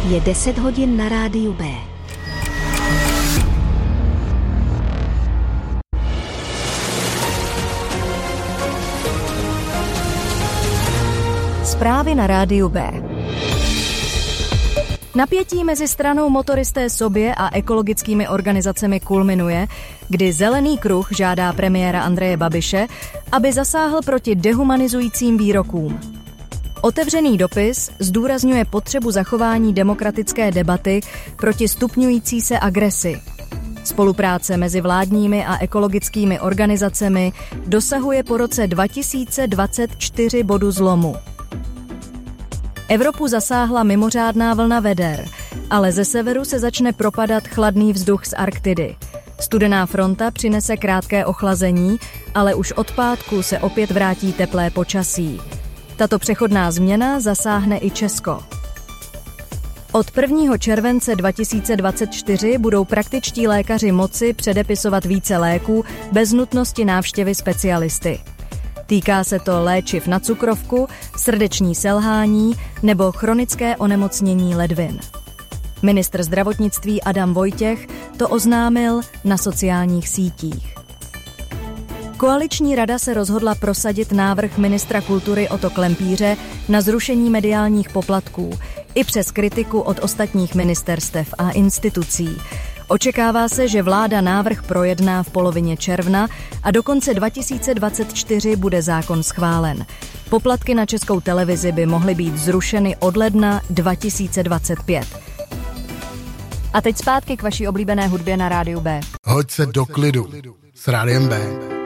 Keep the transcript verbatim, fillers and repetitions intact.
Je deset hodin na rádiu B. Zprávy na rádiu B. Napětí mezi stranou Motoristé sobě a ekologickými organizacemi kulminuje, kdy Zelený kruh žádá premiéra Andreje Babiše, aby zasáhl proti dehumanizujícím výrokům. Otevřený dopis zdůrazňuje potřebu zachování demokratické debaty proti stupňující se agresi. Spolupráce mezi vládními a ekologickými organizacemi dosahuje po roce dva tisíce dvacet čtyři bodu zlomu. Evropu zasáhla mimořádná vlna veder, ale ze severu se začne propadat chladný vzduch z Arktidy. Studená fronta přinese krátké ochlazení, ale už od pátku se opět vrátí teplé počasí. Tato přechodná změna zasáhne i Česko. Od prvního července dva tisíce dvacet čtyři budou praktičtí lékaři moci předepisovat více léků bez nutnosti návštěvy specialisty. Týká se to léčiv na cukrovku, srdeční selhání nebo chronické onemocnění ledvin. Ministr zdravotnictví Adam Vojtěch to oznámil na sociálních sítích. Koaliční rada se rozhodla prosadit návrh ministra kultury Otto Klempíře na zrušení mediálních poplatků i přes kritiku od ostatních ministerstev a institucí. Očekává se, že vláda návrh projedná v polovině června a do konce dva tisíce dvacet čtyři bude zákon schválen. Poplatky na Českou televizi by mohly být zrušeny od ledna dva tisíce dvacet pět. A teď zpátky k vaší oblíbené hudbě na rádiu B. Hoď se do klidu s rádiem B.